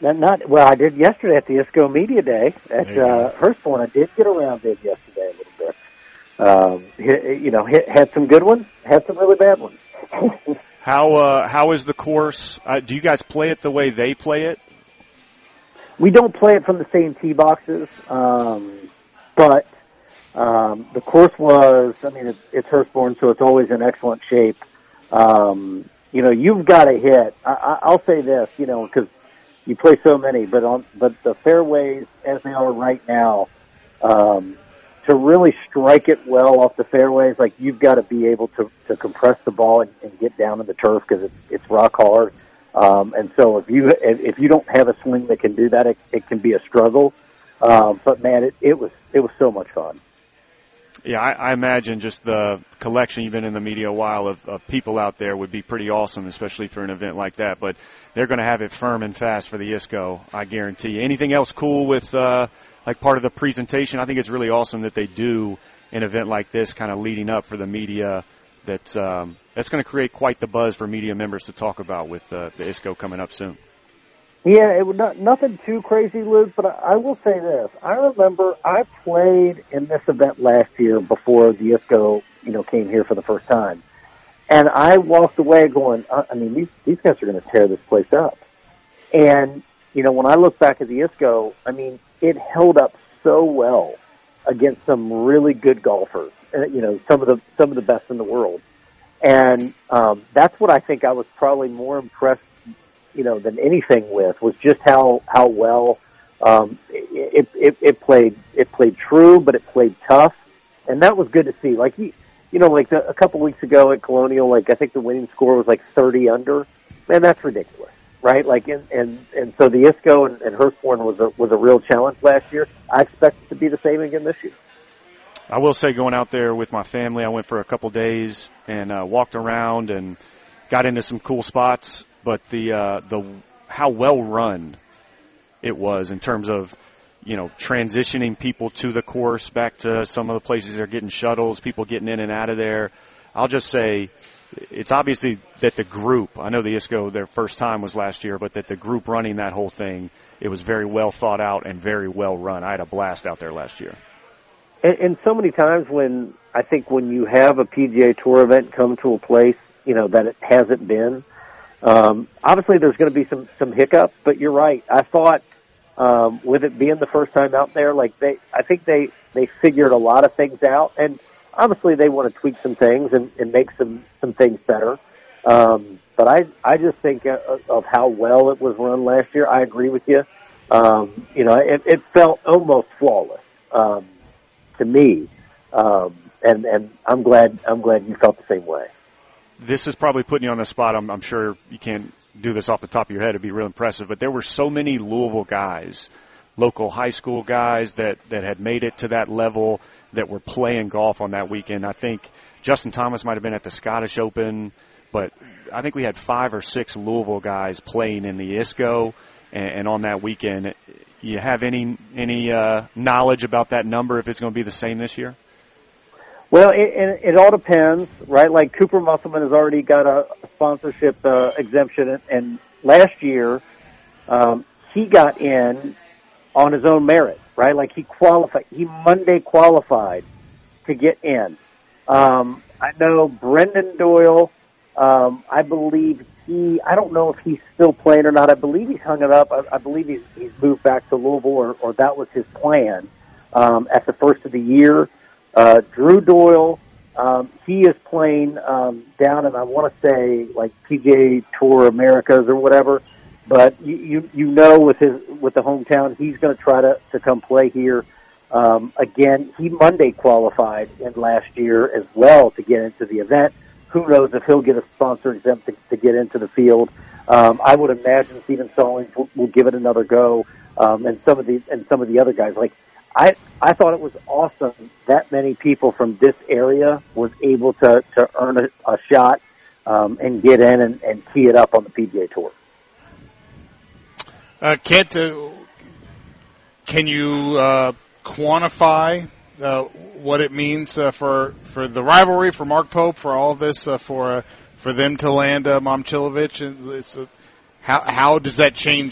Not well. I did yesterday at the ISCO Media Day at Hurstbourne. I did get around it yesterday a little bit. Had some good ones, had some really bad ones. How is the course? Do you guys play it the way they play it? We don't play it from the same tee boxes, but the course was. I mean, it's Hurstbourne, so it's always in excellent shape. You've got to hit. I'll say this, because you play so many, but the fairways as they are right now, to really strike it well off the fairways, like you've got to be able to compress the ball and get down in the turf because it's rock hard. And so if you don't have a swing that can do that, it can be a struggle. But man, it was so much fun. Yeah, I imagine just the collection, you've been in the media a while, of people out there would be pretty awesome, especially for an event like that. But they're going to have it firm and fast for the ISCO, I guarantee you. Anything else cool with like part of the presentation? I think it's really awesome that they do an event like this kind of leading up for the media. That's going to create quite the buzz for media members to talk about with the ISCO coming up soon. Yeah, it was nothing too crazy, Luke, but I will say this. I remember I played in this event last year before the ISCO, came here for the first time. And I walked away going, these guys are going to tear this place up. And, when I look back at the ISCO, it held up so well against some really good golfers, some of the best in the world. And that's what I think I was probably more impressed than anything with, was just how well it played true, but it played tough, and that was good to see. Like a couple weeks ago at Colonial, I think the winning score was 30 under. Man, that's ridiculous, right? And so the ISCO and Hurstbourne was a real challenge last year. I expect it to be the same again this year. I will say, going out there with my family, I went for a couple days and walked around and got into some cool spots. But the how well run it was in terms of transitioning people to the course back to some of the places they're getting shuttles, people getting in and out of there. I'll just say it's obviously that the group, I know the ISCO, their first time was last year, but that the group running that whole thing, it was very well thought out and very well run. I had a blast out there last year. And so many times when you have a PGA Tour event come to a place, that it hasn't been, obviously there's going to be some hiccups, but you're right. I thought, with it being the first time out there, I think they figured a lot of things out, and obviously they want to tweak some things and make some things better. But I just think of how well it was run last year. I agree with you. It felt almost flawless, to me. And I'm glad you felt the same way. This is probably putting you on the spot. I'm sure you can't do this off the top of your head. It'd be real impressive. But there were so many Louisville guys, local high school guys that had made it to that level that were playing golf on that weekend. I think Justin Thomas might have been at the Scottish Open, but I think we had 5 or 6 Louisville guys playing in the ISCO and on that weekend. You have any knowledge about that number, if it's going to be the same this year? Well, it all depends, right? Like Cooper Musselman has already got a sponsorship exemption, and last year he got in on his own merit, right? Like he Monday qualified to get in. I know Brendan Doyle, I believe I don't know if he's still playing or not. I believe he's hung it up. I believe he's moved back to Louisville, or that was his plan at the first of the year. Drew Doyle, he is playing down in, I want to say, PGA Tour Americas or whatever. But with the hometown, he's going to try to come play here. Again, he Monday qualified in last year as well to get into the event. Who knows if he'll get a sponsor exempt to get into the field. I would imagine Stephen Stallings will give it another go. And some of the other guys, I thought it was awesome that many people from this area was able to earn a shot and get in and tee it up on the PGA Tour. Kent, can you quantify what it means for the rivalry, for Mark Pope, for all of this, for them to land Momcilovic? And how does that change